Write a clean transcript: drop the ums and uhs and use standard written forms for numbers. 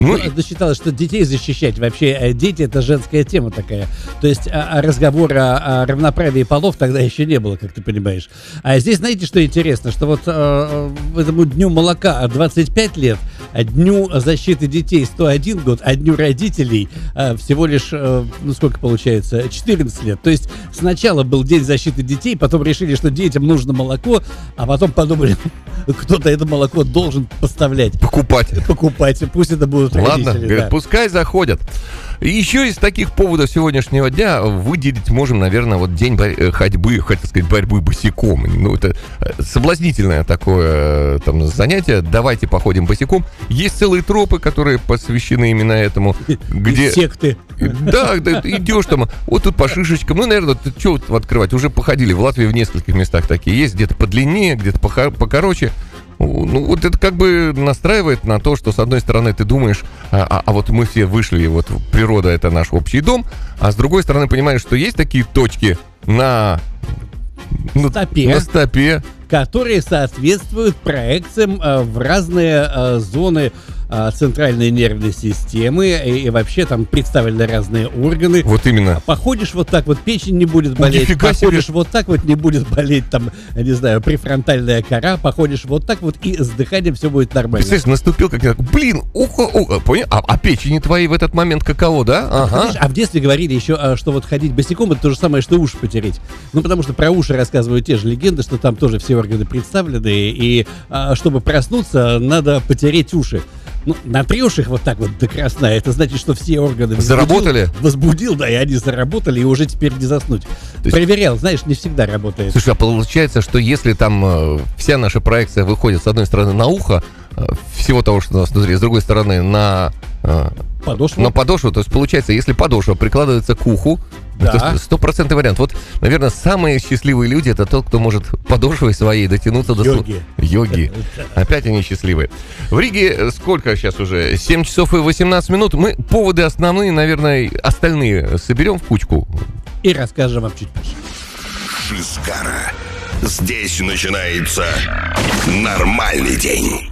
Ну, считалось, что детей защищать вообще, дети — это женская тема такая. То есть разговора о равноправии полов тогда еще не было, как ты понимаешь. А здесь, знаете, что интересно? Что вот этому дню молока 25 лет, а дню защиты детей 101 год, а дню родителей всего лишь, сколько получается, 14 лет. То есть сначала был день защиты детей, потом решили, что детям нужно молоко, а потом подумали, кто-то это молоко должен поставлять. Покупать. Пусть это будут Ладно, родители. говорят, Да. пускай заходят. И еще из таких поводов сегодняшнего дня выделить можем, наверное, вот день ходьбы, хотел сказать, борьбы босиком. Ну, это соблазнительное такое там занятие. Давайте походим босиком. Есть целые тропы, которые посвящены именно этому. Где... Секты. Да, идешь там, вот тут по шишечкам. Ну, наверное, ты что открывать? Уже походили. В Латвии в нескольких местах такие есть. Где-то подлиннее, где-то покороче. Ну, вот это как бы настраивает на то, что, с одной стороны, ты думаешь, а вот мы все вышли, вот природа — это наш общий дом, а с другой стороны, понимаешь, что есть такие точки на стопе, которые соответствуют проекциям в разные зоны центральной нервной системы, и вообще там представлены разные органы. Вот именно. Походишь вот так вот, печень не будет болеть. Походишь вот так вот, не будет болеть там, не знаю, префронтальная кора. Походишь вот так вот, и с дыханием все будет нормально. Представляешь, наступил как-то, блин, понял? А печени твои в этот момент каково, да? Ага. А в детстве говорили еще, что вот ходить босиком — это то же самое, что уши потереть. Ну, потому что про уши рассказывают те же легенды, что там тоже все органы представлены, и чтобы проснуться, надо потереть уши. Ну, натрешь их вот так вот до красна, это значит, что все органы заработали? Возбудил, да, и они заработали, и уже теперь не заснуть. Проверял, знаешь, не всегда работает. Слушай, а получается, что если там вся наша проекция выходит, с одной стороны, на ухо, всего того, что у нас внутри, с другой стороны, на подошву, то есть получается, если подошва прикладывается к уху, да. То 100% вариант. Вот, наверное, самые счастливые люди — это тот, кто может подошвой своей дотянуться до йоги. Опять они счастливые. В Риге сколько сейчас уже? 7 часов и 18 минут. Мы поводы основные, наверное, остальные соберем в кучку. И расскажем вам чуть позже. Шизгара. Здесь начинается нормальный день.